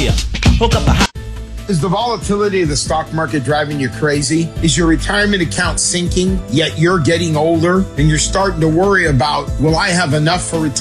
here. Hook up a Is the volatility of the stock market driving you crazy? Is your retirement account sinking, yet you're getting older and you're starting to worry about, will I have enough for retirement?